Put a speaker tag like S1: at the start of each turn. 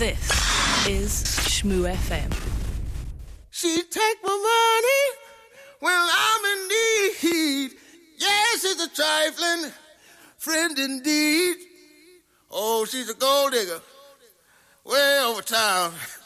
S1: This is Shmoo FM.
S2: She take my money when I'm in need. Yes, it's a trifling friend indeed. Oh, she's a gold digger way over town.